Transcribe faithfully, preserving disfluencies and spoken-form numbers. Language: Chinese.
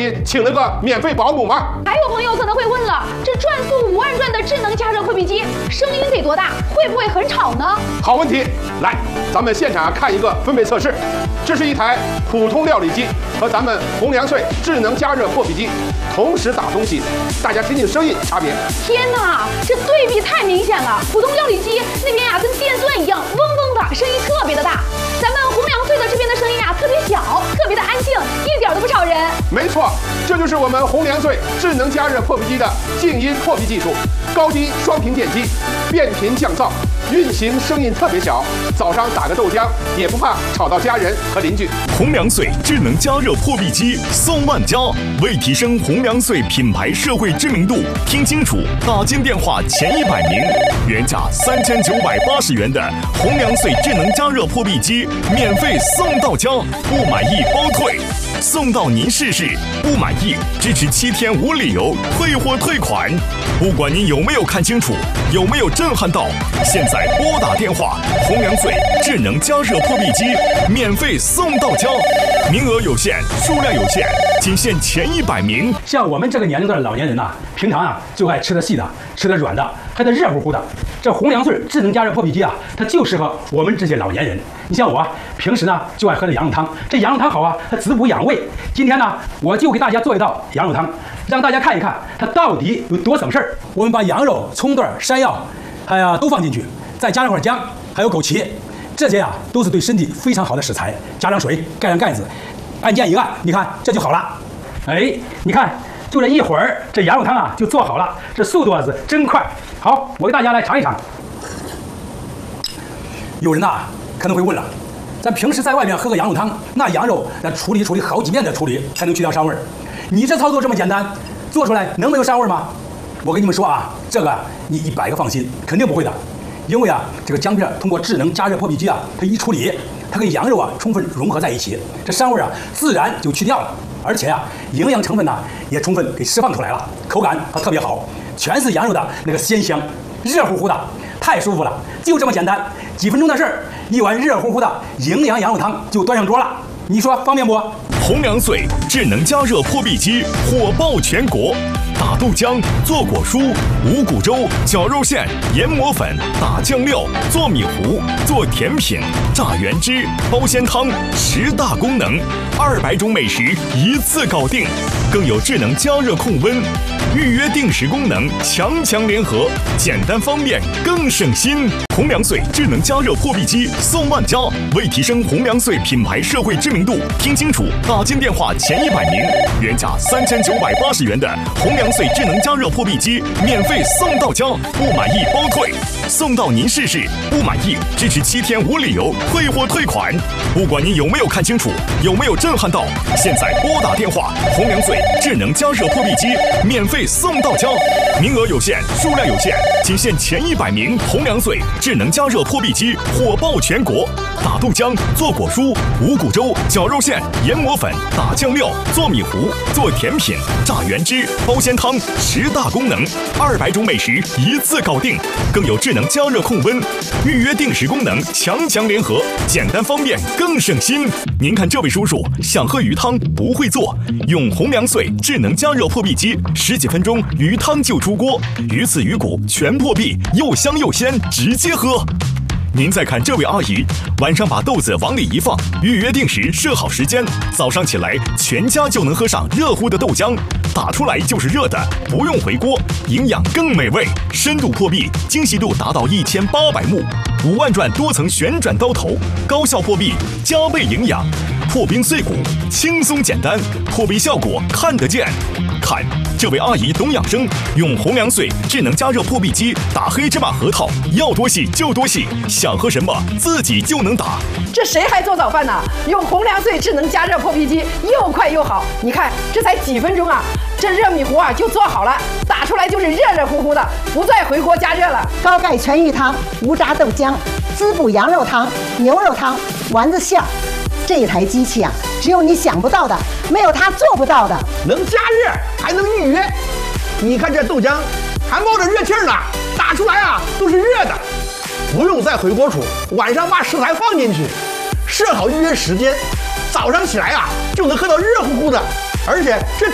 里请了个免费保姆吗？ 还有朋友可能会问了，这转速五万转的智能加热破壁机，声音得多大？会不会很吵呢？ 好问题，来，咱们现场看一个分贝测试。这是一台普通料理机和咱们红粮穗智能加热破壁机同时打东西，大家听听声音差别。 天哪，这对比太明显了！普通料理机那边呀、啊，跟电钻一样，嗡嗡的，声音特别的大。咱们红粮穗的这边的声音啊，特别小，特别的安静，一点都不吵人。 没错，这就是我们红粮穗智能加热破壁机的静音破壁技术，高低双频电机，变频降噪，运行声音特别小，早上打个豆浆也不怕吵到家人和邻居。 红粮穗智能加热破壁机送万家，为提升红粮穗品牌社会知名度，听清楚，打进电话前一百名，原价三千九百八十元的红粮穗智能加热破壁机免费送到家，不满意包退，送到您试试，不满意支持七天无理由退货退款。不管您有没有看清楚，有没有震撼到，现在拨打电话，红粮穗智能加热破壁机免费送到家，名额有限，数量有限，仅限前一百名。 像我们这个年龄段的老年人呐、啊，平常啊就爱吃的细的，吃的软的，还得热乎乎的。这红粮穗智能加热破壁机啊，它就适合我们这些老年人。你像我啊，平时呢就爱喝这羊肉汤，这羊肉汤好啊，它滋补养胃。今天呢，我就给大家做一道羊肉汤，让大家看一看它到底有多省事儿。我们把羊肉、葱段、山药，还有都放进去，再加上会儿姜，还有枸杞，这些啊都是对身体非常好的食材。加上水，盖上盖子，按键一按，你看这就好了。哎，你看，就这一会儿，这羊肉汤啊就做好了，这速度啊是真快。好，我给大家来尝一尝。有人呐、啊、可能会问了，咱平时在外面喝个羊肉汤，那羊肉那处理处理好几遍的处理才能去掉膻味儿。你这操作这么简单，做出来能没有膻味儿吗？我跟你们说啊，这个你一百个放心，肯定不会的。因为啊，这个姜片通过智能加热破壁机啊，它一处理，它跟羊肉啊充分融合在一起，这膻味啊自然就去掉了。而且啊，营养成分呢也充分给释放出来了，口感它特别好，全是羊肉的那个鲜香，热乎乎的，太舒服了。就这么简单，几分钟的事儿，一碗热乎乎的营养羊肉汤就端上桌了。你说方便不？ 红粮穗智能加热破壁机火爆全国，打豆浆、做果蔬、五谷粥、绞肉馅、研磨粉、打酱料、做米糊、做甜品、榨原汁、包鲜汤，十大功能，二百种美食一次搞定，更有智能加热控温、预约定时功能，强强联合，简单方便更省心。红粮穗智能加热破壁机送万家，为提升红粮穗品牌社会知名度，听清楚，打进电话前一百名，原价三千九百八十元的红粮穗智能加热破壁机免费送到家，不满意包退，送到您试试，不满意支持七天无理由退货退款。不管您有没有看清楚，有没有震撼到，现在拨打电话，红粮穗智能加热破壁机免费送到家，名额有限，数量有限，仅限前一百名。红粮穗智能加热破壁机火爆全国，打豆浆、做果蔬、五谷粥、绞肉馅、研磨粉、打酱料、做米糊、做甜品、榨原汁、包鲜汤，十大功能，二百种美食一次搞定，更有智能加热控温、预约定时功能，强强联合，简单方便更省心。您看这位叔叔想喝鱼汤不会做，用红粮穗智能加热破壁机，十几分钟鱼汤就出锅，鱼刺鱼骨全破壁，又香又鲜，直接喝。您再看这位阿姨，晚上把豆子往里一放，预约定时设好时间，早上起来全家就能喝上热乎的豆浆，打出来就是热的，不用回锅，营养更美味，深度破壁，精细度达到一千八百目，五万转多层旋转刀头，高效破壁，加倍营养，破冰碎骨，轻松简单，破壁效果看得见。看这位阿姨懂养生，用红粮穗智能加热破壁机打黑芝麻核桃，要多细就多细，想喝什么自己就能打。 这谁还做早饭呢？用红粮穗智能加热破壁机又快又好，你看这才几分钟啊，这热米糊啊就做好了，打出来就是热热乎乎的，不再回锅加热了。 高钙全鱼汤、无炸豆浆、滋补羊肉汤、牛肉汤、丸子馅儿。这台机器啊，只有你想不到的，没有它做不到的。 能加热，还能预约。你看这豆浆还冒着热气呢，打出来啊都是热的，不用再回锅煮，晚上把食材放进去，设好预约时间，早上起来啊就能喝到热乎乎的，而且这